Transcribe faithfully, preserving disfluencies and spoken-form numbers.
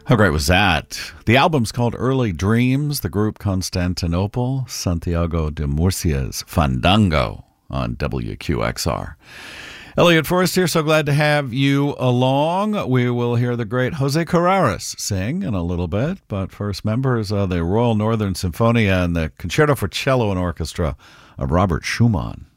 How great was that? The album's called Early Dreams, the group Constantinople, Santiago de Murcia's Fandango on W Q X R. Elliot Forrest here, so glad to have you along. We will hear the great Jose Carreras sing in a little bit, but first, members of the Royal Northern Sinfonia and the Concerto for Cello and Orchestra of Robert Schumann.